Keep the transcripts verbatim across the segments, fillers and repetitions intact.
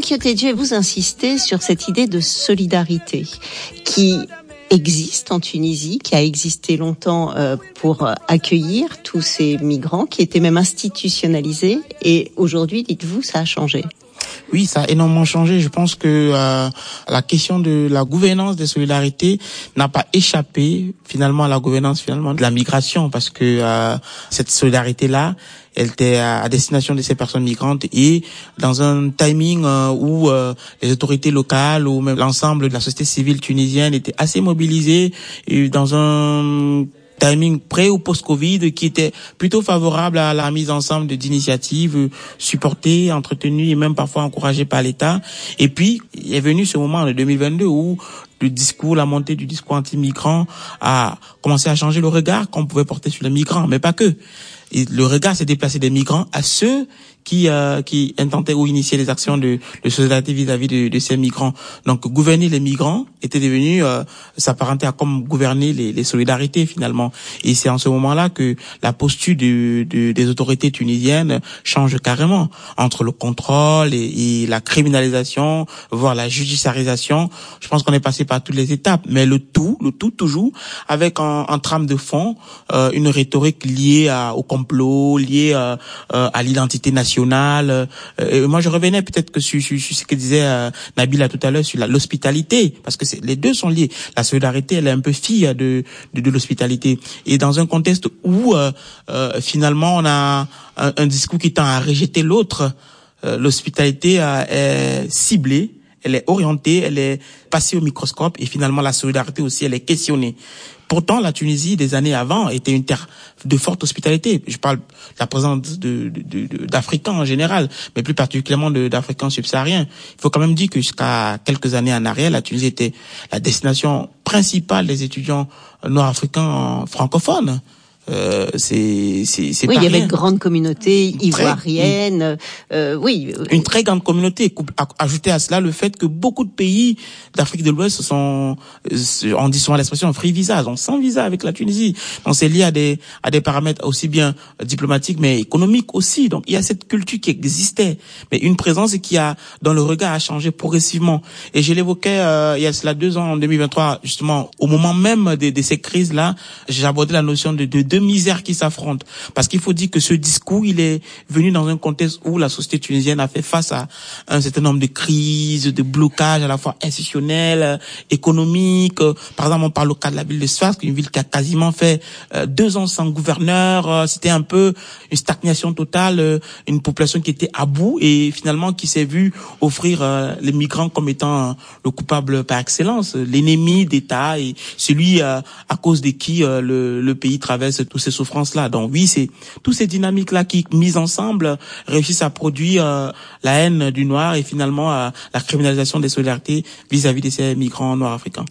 Franck Yotedje, vous insistez sur cette idée de solidarité qui existe en Tunisie, qui a existé longtemps euh, pour accueillir tous ces migrants, qui étaient même institutionnalisés. Et aujourd'hui, dites-vous, ça a changé. Oui, ça a énormément changé. Je pense que euh, la question de la gouvernance des solidarités n'a pas échappé finalement à la gouvernance finalement de la migration, parce que euh, cette solidarité-là, elle était à destination de ces personnes migrantes et dans un timing euh, où euh, les autorités locales ou même l'ensemble de la société civile tunisienne était assez mobilisée et dans un timing pré ou post-Covid qui était plutôt favorable à la mise ensemble d'initiatives supportées, entretenues et même parfois encouragées par l'État. Et puis, il est venu ce moment en deux mille vingt-deux où le discours, la montée du discours anti-migrant a commencé à changer le regard qu'on pouvait porter sur les migrants, mais pas que. Et le regard s'est déplacé des migrants à ceux qui euh, qui intentaient ou initiaient des actions de, de solidarité vis-à-vis de, de ces migrants. Donc gouverner les migrants était devenu euh, s'apparenter à comme gouverner les, les solidarités finalement. Et c'est en ce moment-là que la posture de, de, des autorités tunisiennes change carrément entre le contrôle et, et la criminalisation, voire la judiciarisation. Je pense qu'on est passé par toutes les étapes, mais le tout, le tout toujours avec en, en trame de fond euh, une rhétorique liée à, au complot, liée euh, euh, à l'identité nationale. Euh, euh, moi, je revenais peut-être que sur, sur, sur ce que disait euh, Nabila tout à l'heure sur la, l'hospitalité, parce que c'est, les deux sont liés. La solidarité, elle est un peu fille de, de, de l'hospitalité. Et dans un contexte où euh, euh, finalement on a un, un discours qui tend à rejeter l'autre, euh, l'hospitalité euh, est ciblée, elle est orientée, elle est passée au microscope et finalement la solidarité aussi, elle est questionnée. Pourtant, la Tunisie, des années avant, était une terre de forte hospitalité. Je parle de la présence de, de, de, d'Africains en général, mais plus particulièrement de, d'Africains subsahariens. Il faut quand même dire que jusqu'à quelques années en arrière, la Tunisie était la destination principale des étudiants nord-africains francophones. Euh, c'est, c'est, c'est oui, pas il y avait rien. une grande communauté ivoirienne. Très, euh, oui, une très grande communauté. Ajouter à cela le fait que beaucoup de pays d'Afrique de l'Ouest sont, on dit souvent l'expression free visa, donc sans visa avec la Tunisie. Donc c'est lié à des à des paramètres aussi bien diplomatiques mais économiques aussi. Donc il y a cette culture qui existait, mais une présence qui a dans le regard a changé progressivement. Et je l'évoquais euh, il y a cela deux ans en deux mille vingt-trois justement au moment même de, de ces crises là, j'ai abordé la notion de, de deux misères qui s'affrontent. Parce qu'il faut dire que ce discours, il est venu dans un contexte où la société tunisienne a fait face à un certain nombre de crises, de blocages à la fois institutionnels, économiques. Par exemple, on parle au cas de la ville de Sfax, une ville qui a quasiment fait euh, deux ans sans gouverneur. C'était un peu une stagnation totale, une population qui était à bout et finalement qui s'est vue offrir euh, les migrants comme étant le coupable par excellence, l'ennemi d'État et celui euh, à cause de qui euh, le, le pays traverse toutes ces souffrances-là. Donc oui, c'est toutes ces dynamiques-là qui, mises ensemble, réussissent à produire euh, la haine du noir et finalement euh, la criminalisation des solidarités vis-à-vis de ces migrants noirs africains.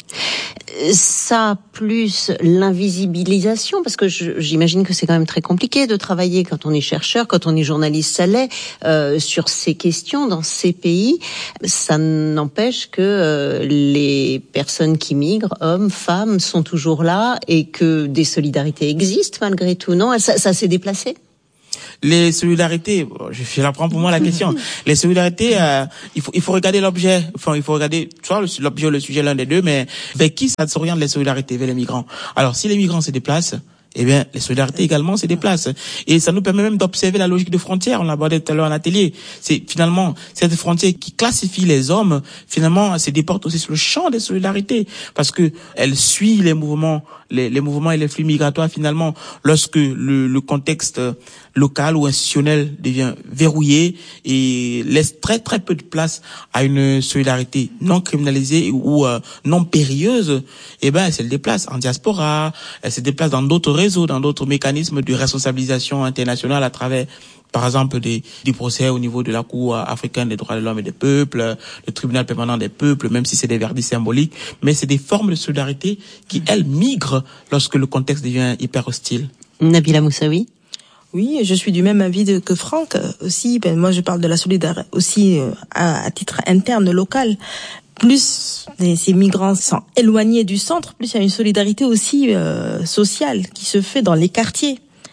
Ça, plus l'invisibilisation, parce que je, j'imagine que c'est quand même très compliqué de travailler quand on est chercheur, quand on est journaliste, ça l'est, euh, sur ces questions dans ces pays. Ça n'empêche que euh, les personnes qui migrent, hommes, femmes, sont toujours là et que des solidarités existent malgré tout, non ? Ça, ça s'est déplacé ? Les solidarités, je, je la prends pour moi la question. Les solidarités, euh, il faut il faut regarder l'objet. Enfin, il faut regarder soit l'objet ou le sujet, l'un des deux, mais vers qui ça s'oriente les solidarités? Vers les migrants. Alors, si les migrants se déplacent, eh bien, les solidarités également se déplacent. Et ça nous permet même d'observer la logique de frontière. On l'a abordé tout à l'heure en atelier. C'est finalement cette frontière qui classifie les hommes, finalement, se déporte aussi sur le champ des solidarités. Parce que elle suit les mouvements, les, les mouvements et les flux migratoires, finalement, lorsque le, le contexte local ou institutionnel devient verrouillé et laisse très très peu de place à une solidarité non criminalisée ou euh, non périlleuse, eh ben, elle se déplace en diaspora, elle se déplace dans d'autres réseaux, dans d'autres mécanismes de responsabilisation internationale à travers, par exemple, des, des procès au niveau de la Cour africaine des droits de l'homme et des peuples, le tribunal permanent des peuples, même si c'est des verdicts symboliques, mais c'est des formes de solidarité qui, elles, migrent lorsque le contexte devient hyper hostile. Nabila Moussaoui. Oui, je suis du même avis de, que Franck aussi. Ben, moi, je parle de la solidarité aussi euh, à, à titre interne, local. Plus les, ces migrants sont éloignés du centre, plus il y a une solidarité aussi euh, sociale qui se fait dans les quartiers.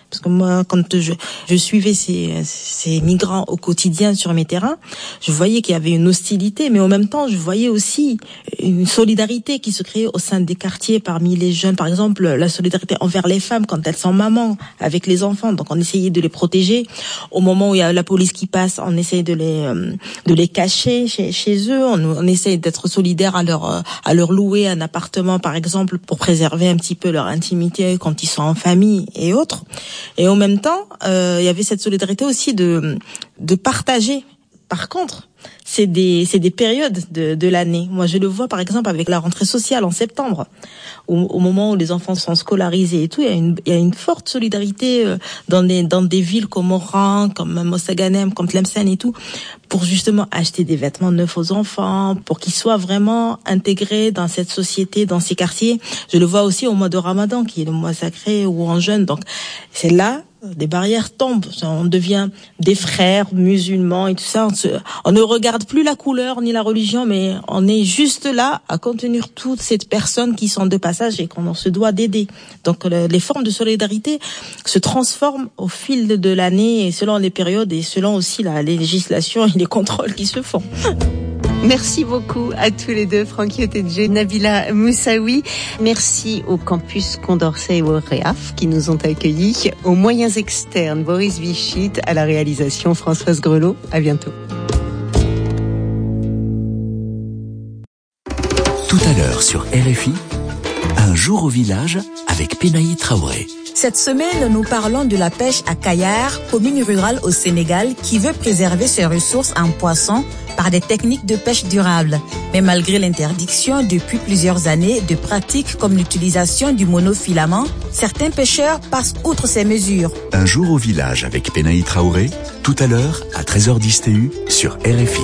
Parce que moi, quand je, je suivais ces, ces migrants au quotidien sur mes terrains, je voyais qu'il y avait une hostilité, mais en même temps, je voyais aussi une solidarité qui se créait au sein des quartiers parmi les jeunes. Par exemple, la solidarité envers les femmes quand elles sont mamans avec les enfants. Donc, on essayait de les protéger. Au moment où il y a la police qui passe, on essaye de les, de les cacher chez, chez eux. On, on essaye d'être solidaire à leur, à leur louer un appartement, par exemple, pour préserver un petit peu leur intimité quand ils sont en famille et autres. Et en même temps, euh, il y avait cette solidarité aussi de de partager. Par contre, c'est des c'est des périodes de de l'année. Moi, je le vois par exemple avec la rentrée sociale en septembre, au, au moment où les enfants sont scolarisés et tout, il y a une il y a une forte solidarité dans des dans des villes comme Oran, comme Mostaganem, comme Tlemcen et tout, pour justement acheter des vêtements neufs aux enfants, pour qu'ils soient vraiment intégrés dans cette société, dans ces quartiers. Je le vois aussi au mois de Ramadan, qui est le mois sacré ou en jeûne. Donc c'est là des barrières tombent, on devient des frères musulmans et tout ça. On, se, on ne regarde plus la couleur ni la religion, mais on est juste là à contenir toutes ces personnes qui sont de passage et qu'on se doit d'aider. Donc le, les formes de solidarité se transforment au fil de, de l'année et selon les périodes et selon aussi la, les législations et les contrôles qui se font. Merci beaucoup à tous les deux, Francky Otedje, Nabila Moussaoui. Merci au campus Condorcet et au Réaf qui nous ont accueillis, aux moyens externes, Boris Vichit, à la réalisation, Françoise Grelot. À bientôt. Tout à l'heure sur R F I, un jour au village avec Penaï Traoré. Cette semaine, nous parlons de la pêche à Kayar, commune rurale au Sénégal, qui veut préserver ses ressources en poissons par des techniques de pêche durables. Mais malgré l'interdiction depuis plusieurs années de pratiques comme l'utilisation du monofilament, certains pêcheurs passent outre ces mesures. Un jour au village avec Penaï Traoré, tout à l'heure à treize heures dix T U sur R F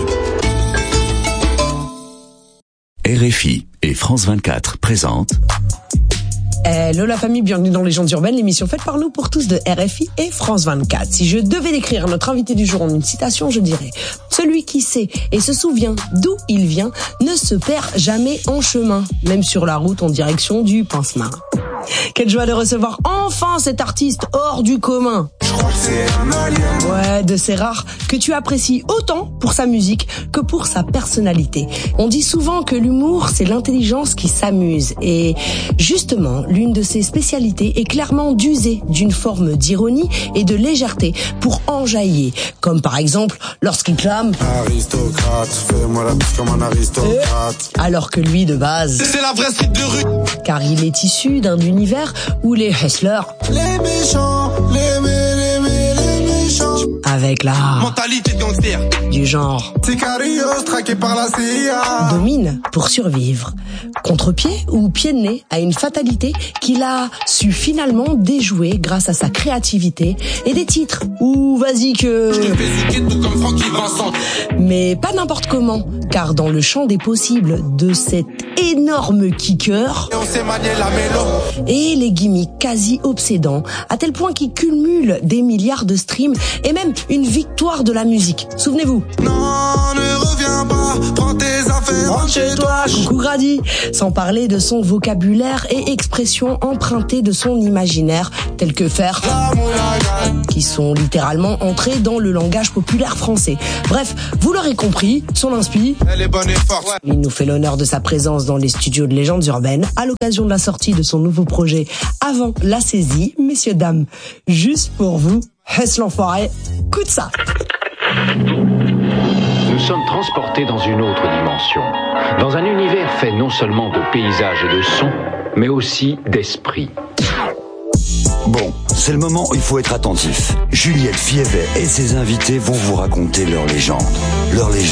I. R F I et France vingt-quatre présentent... Hello la famille, bienvenue dans Légendes urbaines, l'émission faite par nous pour tous de R F I et France vingt-quatre. Si je devais décrire notre invité du jour en une citation, je dirais: celui qui sait et se souvient d'où il vient ne se perd jamais en chemin, même sur la route en direction du Pince-Main. Quelle joie de recevoir enfin cet artiste hors du commun. Je crois que c'est un alien. Ouais, de ces rares que tu apprécies autant pour sa musique que pour sa personnalité. On dit souvent que l'humour, c'est l'intelligence qui s'amuse. Et justement, l'une de ses spécialités est clairement d'user d'une forme d'ironie et de légèreté pour enjailler. Comme par exemple, lorsqu'il clame aristocrate, fais-moi la bise comme un aristocrate. Alors que lui, de base, c'est la vraie street de rue. Car il est issu d'un univers où les hustlers, les méchants, les mé, les mé, les méchants, avec la mentalité de gangster du genre Sicarios traqués par la C I A, domine pour survivre. Contre-pied ou pied de nez à une fatalité qu'il a su finalement déjouer grâce à sa créativité et des titres ou vas-y que... tout comme Francky Vincent. Mais pas n'importe comment, car dans le champ des possibles de cet énorme kicker et, on sait manier la mélo. Et les gimmicks quasi obsédants, à tel point qu'il cumule des milliards de streams et même une victoire de la musique. Souvenez-vous. Non, ne reviens pas, prends tes affaires, rentre chez toi. Coucou Grady. Sans parler de son vocabulaire et expressions empruntées de son imaginaire, tels que faire, qui sont littéralement entrés dans le langage populaire français. Bref, vous l'aurez compris, son inspi, elle est bonne et forte. Il nous fait l'honneur de sa présence dans les studios de Légendes urbaines à l'occasion de la sortie de son nouveau projet Avant la saisie. Messieurs, dames, juste pour vous, Hess l'enfoiré, écoute ça. Nous sommes transportés dans une autre dimension, dans un univers fait non seulement de paysages et de sons, mais aussi d'esprit. Bon, c'est le moment où il faut être attentif. Juliette Fievet et ses invités vont vous raconter leur légende. Leur légende.